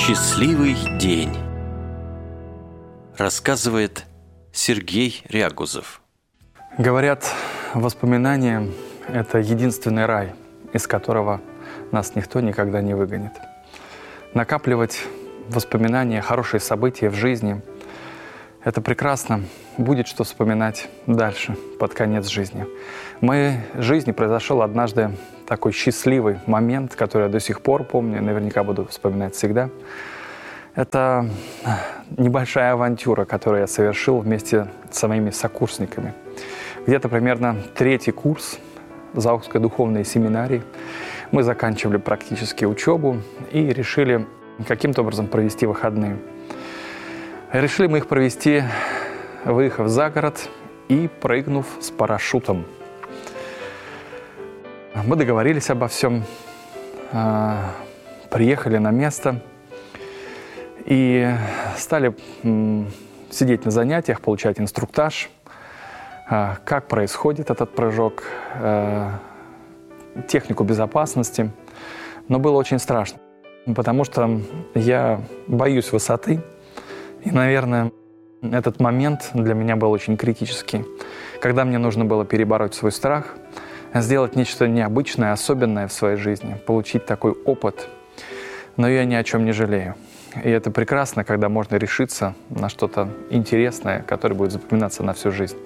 Счастливый день. Рассказывает Сергей Рягузов. Говорят, воспоминания – это единственный рай, из которого нас никто никогда не выгонит. Накапливать воспоминания, хорошие события в жизни – это прекрасно. Будет что вспоминать дальше, под конец жизни. В моей жизни произошел однажды такой счастливый момент, который я до сих пор помню, наверняка буду вспоминать всегда. Это небольшая авантюра, которую я совершил вместе с своими сокурсниками. Где-то примерно 3-й курс Заокской духовной семинарии. Мы заканчивали практически учебу и решили каким-то образом провести выходные. Решили мы их провести, выехав за город и прыгнув с парашютом. Мы договорились обо всем, приехали на место и стали сидеть на занятиях, получать инструктаж, как происходит этот прыжок, технику безопасности. Но было очень страшно, потому что я боюсь высоты. И, наверное, этот момент для меня был очень критический, когда мне нужно было перебороть свой страх, сделать нечто необычное, особенное в своей жизни, получить такой опыт. Но я ни о чем не жалею. И это прекрасно, когда можно решиться на что-то интересное, которое будет запоминаться на всю жизнь.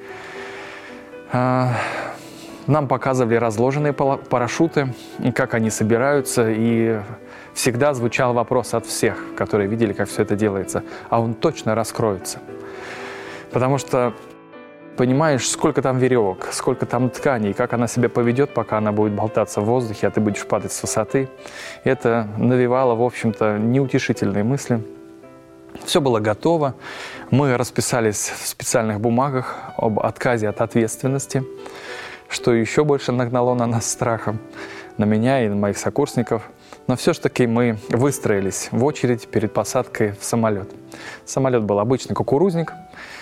Нам показывали разложенные парашюты, как они собираются, и всегда звучал вопрос от всех, которые видели, как все это делается: а он точно раскроется? Потому что понимаешь, сколько там веревок, сколько там тканей, как она себя поведет, пока она будет болтаться в воздухе, а ты будешь падать с высоты. Это навевало, в общем-то, неутешительные мысли. Все было готово. Мы расписались в специальных бумагах об отказе от ответственности, что еще больше нагнало на нас страха, на меня и на моих сокурсников. Но все-таки мы выстроились в очередь перед посадкой в самолет. Самолет был обычный кукурузник.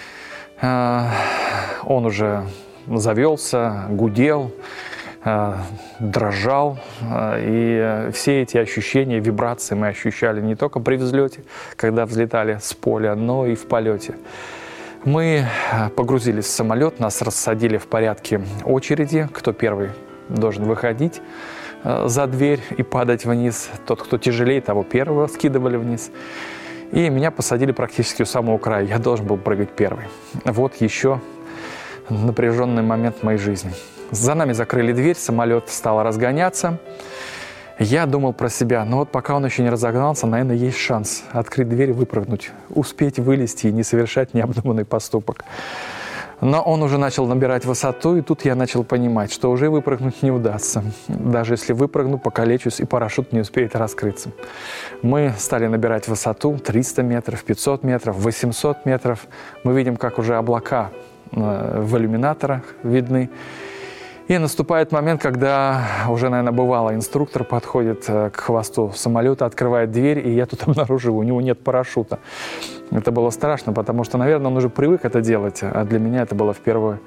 Он уже завелся, гудел, дрожал. И все эти ощущения, вибрации мы ощущали не только при взлете, когда взлетали с поля, но и в полете. Мы погрузились в самолет, нас рассадили в порядке очереди, кто первый должен выходить за дверь и падать вниз. Тот, кто тяжелее, того первого скидывали вниз. И меня посадили практически у самого края. Я должен был прыгать первый. Вот еще напряженный момент в моей жизни. За нами закрыли дверь, самолет стал разгоняться. Я думал про себя, но вот пока он еще не разогнался, наверное, есть шанс открыть дверь и выпрыгнуть, успеть вылезти и не совершать необдуманный поступок. Но он уже начал набирать высоту, и тут я начал понимать, что уже выпрыгнуть не удастся. Даже если выпрыгну, покалечусь, и парашют не успеет раскрыться. Мы стали набирать высоту 300 метров, 500 метров, 800 метров. Мы видим, как уже облака в иллюминаторах видны. И наступает момент, когда уже, наверное, бывало, инструктор подходит к хвосту самолета, открывает дверь, и я тут обнаруживаю, у него нет парашюта. Это было страшно, потому что, наверное, он уже привык это делать, а для меня это было впервые.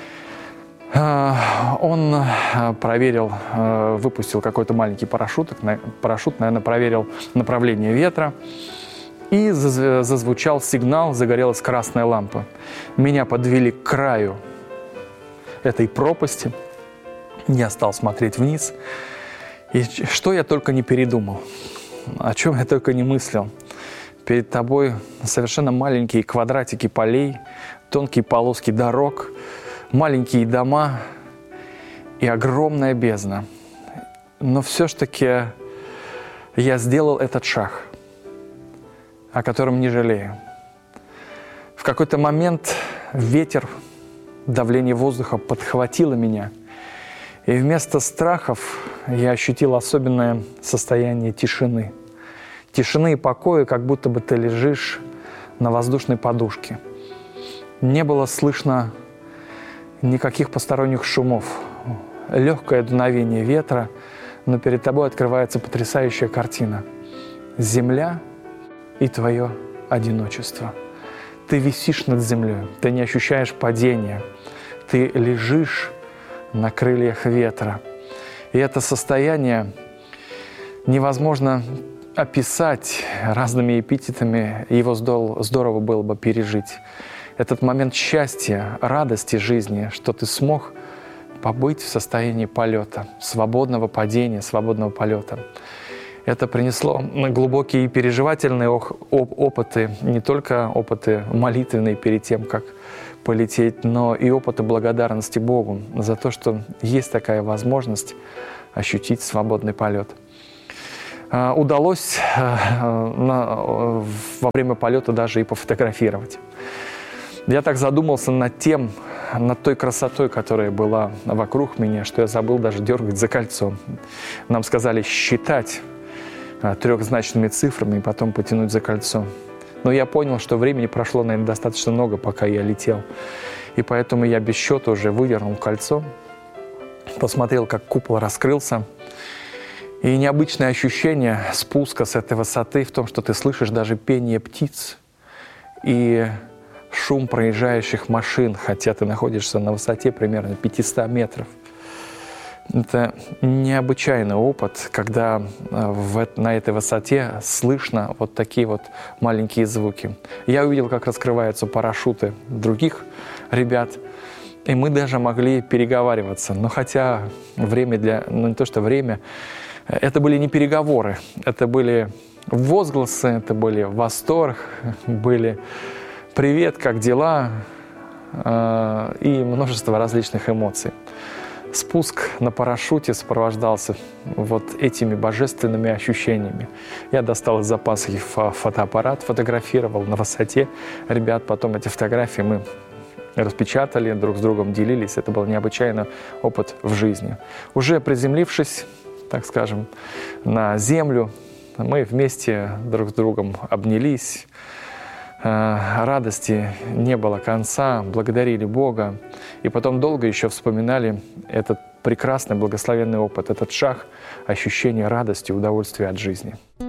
Он проверил, выпустил какой-то маленький парашют, наверное, проверил направление ветра, и зазвучал сигнал, загорелась красная лампа. Меня подвели к краю этой пропасти. Я стал смотреть вниз, и что я только не передумал, о чем я только не мыслил. Перед тобой совершенно маленькие квадратики полей, тонкие полоски дорог, маленькие дома и огромная бездна. Но все-таки я сделал этот шаг, о котором не жалею. В какой-то момент ветер, давление воздуха подхватило меня, и вместо страхов я ощутил особенное состояние тишины. Тишины и покоя, как будто бы ты лежишь на воздушной подушке. Не было слышно никаких посторонних шумов. Легкое дуновение ветра, но перед тобой открывается потрясающая картина. Земля и твое одиночество. Ты висишь над землей, ты не ощущаешь падения. Ты лежишь на крыльях ветра. И это состояние невозможно описать разными эпитетами, его здорово было бы пережить. Этот момент счастья, радости жизни, что ты смог побыть в состоянии полета, свободного падения, свободного полета. Это принесло глубокие переживательные опыты, не только опыты молитвенные перед тем, как полететь, но и опыты благодарности Богу за то, что есть такая возможность ощутить свободный полет. Удалось во время полета даже и пофотографировать. Я так задумался над той красотой, которая была вокруг меня, что я забыл даже дергать за кольцо. Нам сказали считать трехзначными цифрами и потом потянуть за кольцо. Но я понял, что времени прошло, наверное, достаточно много, пока я летел. И поэтому я без счета уже вывернул кольцо, посмотрел, как купол раскрылся. И необычное ощущение спуска с этой высоты в том, что ты слышишь даже пение птиц и шум проезжающих машин, хотя ты находишься на высоте примерно 500 метров. Это необычайный опыт, когда на этой высоте слышно вот такие вот маленькие звуки. Я увидел, как раскрываются парашюты других ребят, и мы даже могли переговариваться. Но хотя время не то что время, это были не переговоры, это были возгласы, это были восторг, были «Привет, как дела?» и множество различных эмоций. Спуск на парашюте сопровождался вот этими божественными ощущениями. Я достал из запаса фотоаппарат, фотографировал на высоте ребят. Потом эти фотографии мы распечатали, друг с другом делились. Это был необычайный опыт в жизни. Уже приземлившись, так скажем, на землю, мы вместе друг с другом обнялись. Радости не было конца, благодарили Бога. И потом долго еще вспоминали этот прекрасный, благословенный опыт, этот шаг ощущения радости, удовольствия от жизни.